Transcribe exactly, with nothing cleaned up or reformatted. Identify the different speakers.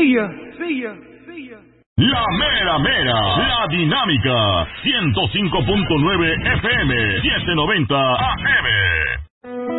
Speaker 1: See ya, see ya, see ya.
Speaker 2: La mera mera, la dinámica, ciento cinco punto nueve F M, setecientos noventa A M.